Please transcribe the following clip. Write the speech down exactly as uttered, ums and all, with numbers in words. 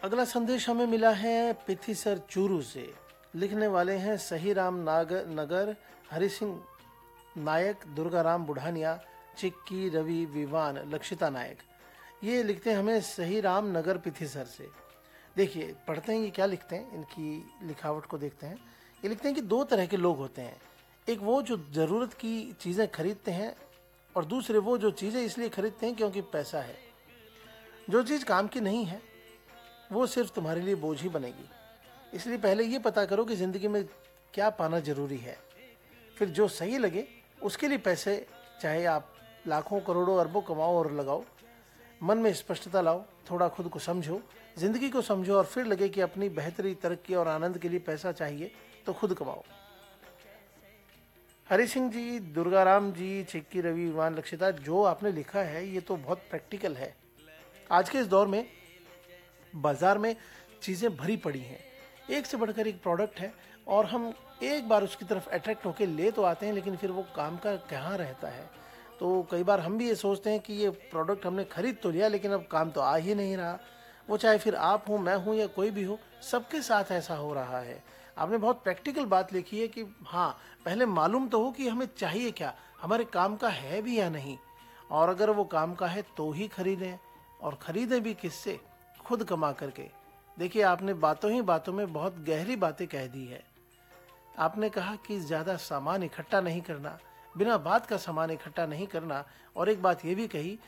अगला संदेश हमें मिला है पिथीसर चूरू से। लिखने वाले हैं सही राम नागर नगर, हरि सिंह नायक, दुर्गाराम बुढ़ानिया, चिक्की, रवि, विवान, लक्षिता नायक। ये लिखते हैं हमें सही राम नगर पिथीसर से। देखिए पढ़ते हैं ये क्या लिखते हैं, इनकी लिखावट को देखते हैं। ये लिखते हैं कि दो तरह के लोग होते हैं, एक वो जो ज़रूरत की चीज़ें खरीदते हैं और दूसरे वो जो चीज़ें इसलिए खरीदते हैं क्योंकि पैसा है। जो चीज़ काम की नहीं है वो सिर्फ तुम्हारे लिए बोझ ही बनेगी। इसलिए पहले ये पता करो कि ज़िंदगी में क्या पाना ज़रूरी है, फिर जो सही लगे उसके लिए पैसे, चाहे आप लाखों करोड़ों अरबों कमाओ और लगाओ। मन में स्पष्टता लाओ, थोड़ा खुद को समझो, ज़िंदगी को समझो और फिर लगे कि अपनी बेहतरी, तरक्की और आनंद के लिए पैसा चाहिए तो खुद कमाओ। हरि सिंह जी, दुर्गाराम जी, चिक्की, रवि, विवान, लक्षिता, जो आपने लिखा है ये तो बहुत प्रैक्टिकल है। आज के इस दौर में बाजार में चीज़ें भरी पड़ी हैं, एक से बढ़कर एक प्रोडक्ट है और हम एक बार उसकी तरफ अट्रैक्ट होकर ले तो आते हैं, लेकिन फिर वो काम का कहाँ रहता है। तो कई बार हम भी ये सोचते हैं कि ये प्रोडक्ट हमने खरीद तो लिया लेकिन अब काम तो आ ही नहीं रहा। वो चाहे फिर आप हो, मैं हूँ या कोई भी हो, सबके साथ ऐसा हो रहा है। आपने बहुत प्रैक्टिकल बात लिखी है कि हाँ, पहले मालूम तो हो कि हमें चाहिए क्या, हमारे काम का है भी या नहीं, और अगर वो काम का है तो ही खरीदें, और खरीदें भी किससे, खुद कमा करके। देखिए आपने बातों ही बातों में बहुत गहरी बातें कह दी है। आपने कहा कि ज़्यादा सामान इकट्ठा नहीं करना, बिना बात का सामान इकट्ठा नहीं करना, और एक बात ये भी कही